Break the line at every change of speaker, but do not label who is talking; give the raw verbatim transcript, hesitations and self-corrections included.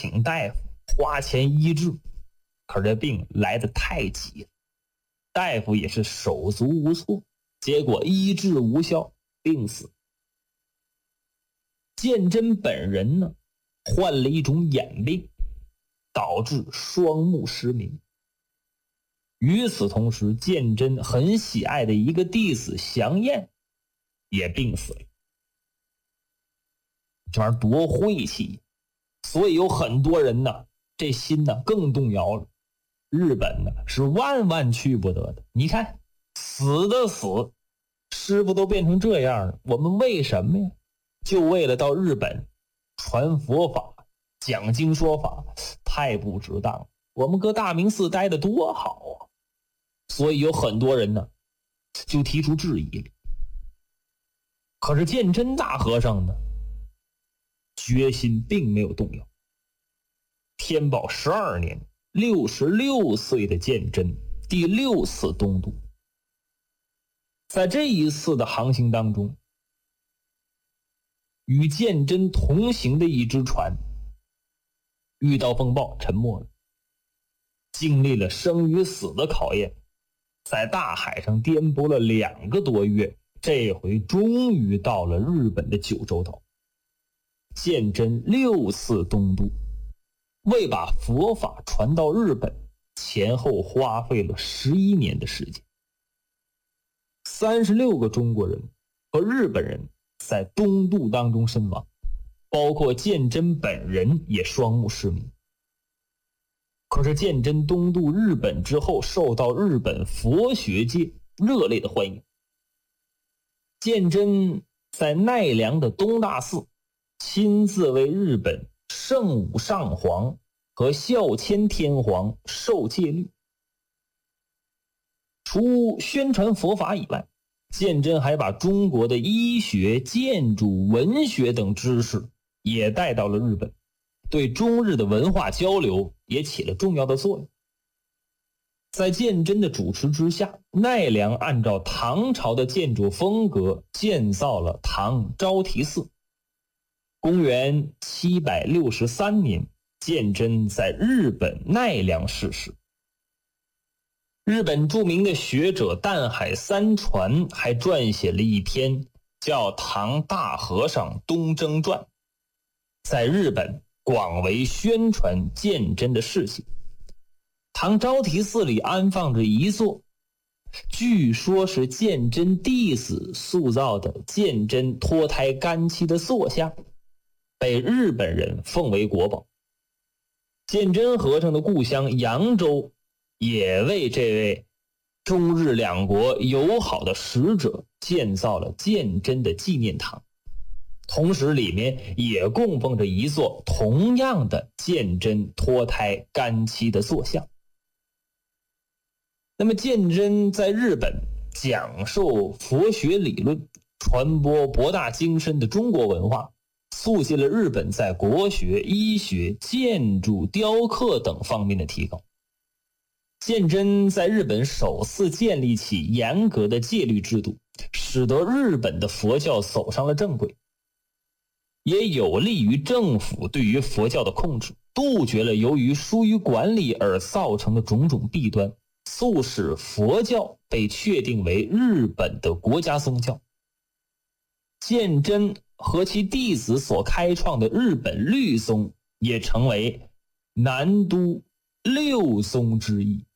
请大夫花钱医治，可是这病来得太急了，大夫也是手足无措，结果医治无效，病死。鉴真本人呢，患了一种眼病，导致双目失明。与此同时，鉴真很喜爱的一个弟子祥彦也病死了。这玩意儿多晦气，所以有很多人呢，这心呢更动摇了。日本呢是万万去不得的。你看，死的死，师傅都变成这样了，我们为什么呀？就为了到日本传佛法、讲经说法，太不值当了。我们搁大明寺待的多好啊！所以有很多人呢，就提出质疑了。可是鉴真大和尚呢，决心并没有动摇。天宝十二年，六十六岁的鉴真第六次东渡。在这一次的航行当中，与鉴真同行的一只船遇到风暴沉没了，经历了生与死的考验，在大海上颠簸了两个多月，这回终于到了日本的九州岛。鉴真六次东渡，为把佛法传到日本，前后花费了十一年的时间。三十六个中国人和日本人在东渡当中身亡，包括鉴真本人也双目失明。可是鉴真东渡日本之后，受到日本佛学界热烈的欢迎。鉴真在奈良的东大寺亲自为日本圣武上皇和孝谦天皇受戒律。除宣传佛法以外，鉴真还把中国的医学、建筑、文学等知识也带到了日本，对中日的文化交流也起了重要的作用。在鉴真的主持之下，奈良按照唐朝的建筑风格建造了唐招提寺。公元七百六十三年，鉴真在日本奈良逝世。日本著名的学者淡海三传还撰写了一篇叫《唐大和尚东征传》，在日本广为宣传鉴真的事迹。唐招提寺里安放着一座据说是鉴真弟子塑造的鉴真脱胎干戚的塑像，被日本人奉为国宝。鉴真和尚的故乡扬州也为这位中日两国友好的使者建造了鉴真的纪念堂，同时里面也供奉着一座同样的鉴真脱胎干戚的塑像。那么鉴真在日本讲授佛学理论，传播博大精深的中国文化，促进了日本在国学、医学、建筑、雕刻等方面的提高。鉴真在日本首次建立起严格的戒律制度，使得日本的佛教走上了正轨，也有利于政府对于佛教的控制，杜绝了由于疏于管理而造成的种种弊端，促使佛教被确定为日本的国家宗教。鉴真和其弟子所开创的日本律宗也成为南都六宗之一。